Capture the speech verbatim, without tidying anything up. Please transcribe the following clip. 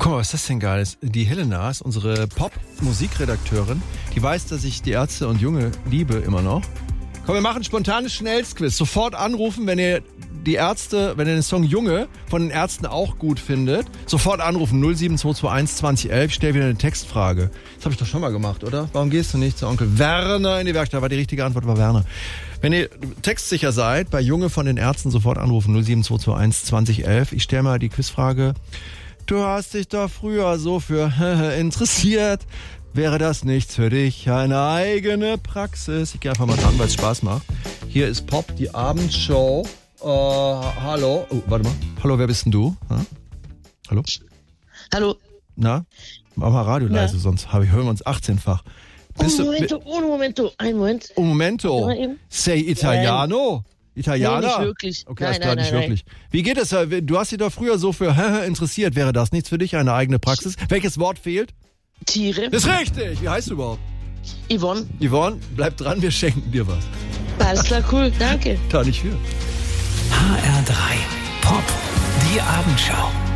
Guck mal, was ist das denn geil? Die Helena ist unsere Pop-Musikredakteurin. Die weiß, dass ich die Ärzte und Junge liebe immer noch. Komm, wir machen ein spontanes Schnellsquiz. Sofort anrufen, wenn ihr die Ärzte, wenn ihr den Song Junge von den Ärzten auch gut findet. Sofort anrufen, null sieben zwei zwei eins zwanzig elf. Ich stell wieder eine Textfrage. Das habe ich doch schon mal gemacht, oder? Warum gehst du nicht zu Onkel Werner in die Werkstatt? War die richtige Antwort war Werner. Wenn ihr textsicher seid, bei Junge von den Ärzten sofort anrufen, null sieben zwei zwei eins zwanzig elf. Ich stelle mal die Quizfrage. Du hast dich doch früher so für interessiert. Wäre das nichts für dich? Eine eigene Praxis. Ich gehe einfach mal dran, weil es Spaß macht. Hier ist Pop, die Abendshow. Uh, hallo. Oh, warte mal. Hallo, wer bist denn du? Ha? Hallo? Hallo. Na? Mach mal Radio Na? leise, sonst hören wir uns achtzehnfach. Bist un du, momento, un momento, ein Moment. Un momento. Warte mal eben. Sei Italiano? Italiener? Nee, nicht wirklich. Okay, Nein, alles klar, nein, nicht nein, wirklich. Wie geht es? Du hast dich doch früher so für interessiert. Wäre das nichts für dich? Eine eigene Praxis? Welches Wort fehlt? Tiere. Das ist richtig. Wie heißt du überhaupt? Yvonne. Yvonne, bleib dran, wir schenken dir was. Alles klar, cool, danke. Da nicht für. H R drei Pop, die Abendschau.